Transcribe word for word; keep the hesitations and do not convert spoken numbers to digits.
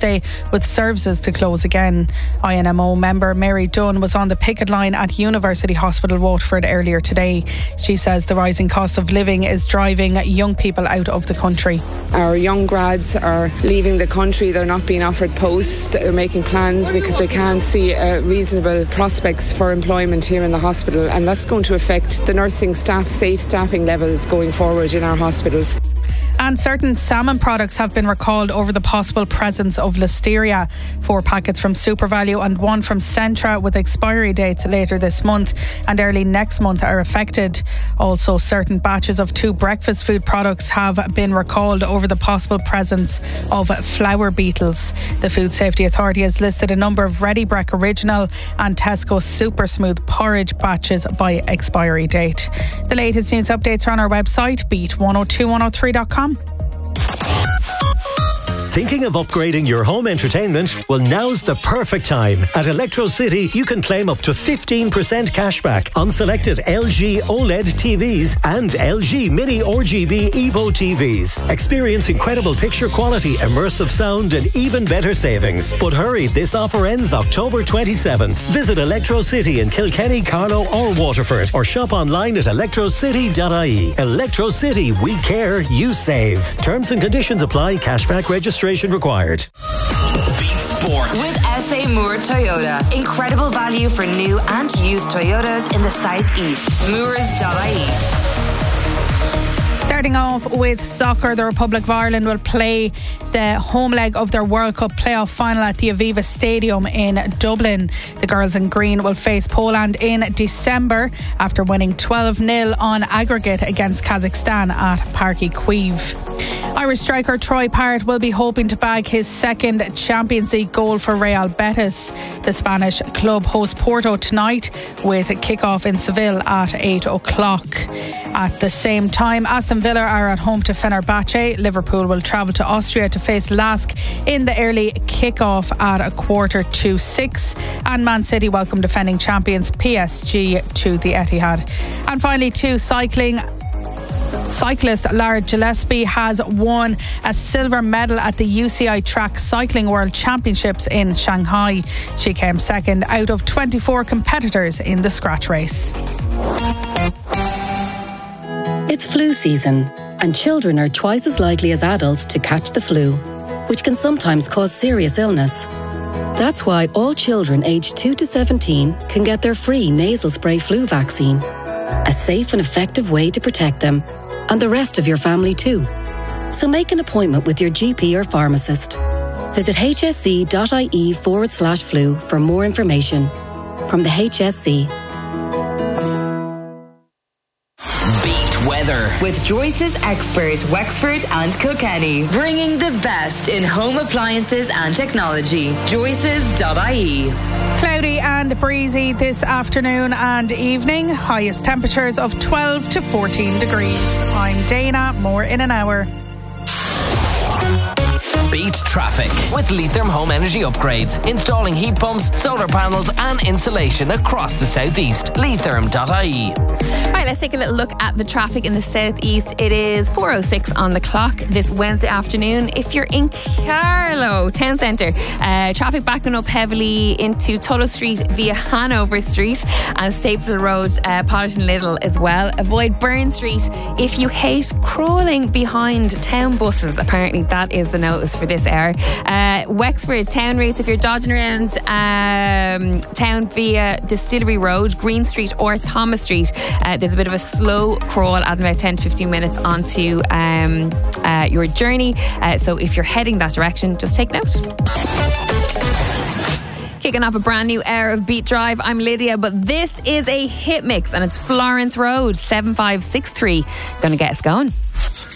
Thursday, with services to close again. I N M O member Mary Dunn was on the picket line at University Hospital Waterford earlier today. She says the rising cost of living is driving young people out of the country. Our young grads are leaving the country. They're not being offered posts. They're making plans because they can't see uh, reasonable prospects for employment here in the hospital, and that's going to affect the nursing staff, safe staffing levels going forward in our hospitals. And certain salmon products have been recalled over the possible presence of listeria. Four packets from SuperValu and one from Centra with expiry dates later this month and early next month are affected. Also, certain batches of two breakfast food products have been recalled over the possible presence of flour beetles. The Food Safety Authority has listed a number of Ready Brek Original and Tesco Super Smooth porridge batches by expiry date. The latest news updates are on our website, beat one oh two one oh three dot com. Thinking of upgrading your home entertainment? Well, now's the perfect time. At Electro City, you can claim up to fifteen percent cashback on selected L G OLED T Vs and L G Mini R G B Evo T Vs. Experience incredible picture quality, immersive sound and even better savings. But hurry, this offer ends October twenty-seventh. Visit Electro City in Kilkenny, Carlow or Waterford or shop online at electro city dot I E. Electro City, we care, you save. Terms and conditions apply. Cashback registration required. Beat Sport with S A Moore Toyota. Incredible value for new and used Toyotas in the southeast. moors dot I E. Starting off with soccer, the Republic of Ireland will play the home leg of their World Cup playoff final at the Aviva Stadium in Dublin. The girls in green will face Poland in December after winning twelve nil on aggregate against Kazakhstan at Parky Kyiv. Irish striker Troy Parrott will be hoping to bag his second Champions League goal for Real Betis. The Spanish club hosts Porto tonight with a kick-off in Seville at eight o'clock. At the same time, Aston Villa are at home to Fenerbahce. Liverpool will travel to Austria to face Lask in the early kick-off at a quarter to six. And Man City welcome defending champions P S G to the Etihad. And finally, to cycling. Cyclist Lara Gillespie has won a silver medal at the U C I Track Cycling World Championships in Shanghai. She came second out of twenty-four competitors in the scratch race. It's flu season, and children are twice as likely as adults to catch the flu, which can sometimes cause serious illness. That's why all children aged two to seventeen can get their free nasal spray flu vaccine, a safe and effective way to protect them and the rest of your family too. So make an appointment with your G P or pharmacist. Visit hsc.ie forward slash flu for more information. From the H S C. Beat weather with Joyce's expert Wexford and Kilkenny, bringing the best in home appliances and technology. joyces dot I E. Cloudy and breezy this afternoon and evening. Highest temperatures of twelve to fourteen degrees. I'm Dana. More in an hour. Beat traffic with Leitrim Home Energy Upgrades. Installing heat pumps, solar panels and insulation across the southeast. leitrim dot I E. Right, let's take a little look at the traffic in the southeast. It is four oh six on the clock this Wednesday afternoon. If you're in Carlow Town Centre, uh, traffic backing up heavily into Tullow Street via Hanover Street and Staple Road, uh, Pollerton Little as well. Avoid Burn Street if you hate crawling behind town buses. Apparently that is the notice for this hour. Uh, Wexford town routes, if you're dodging around um, town via Distillery Road, Green Street or Thomas Street, uh, there's a bit of a slow crawl at about ten to fifteen minutes onto um, uh, your journey. Uh, so if you're heading that direction, just take note. Kicking off a brand new hour of Beat Drive, I'm Lydia, but this is a hit mix and it's Florence Road, seven five six three. Gonna get us going.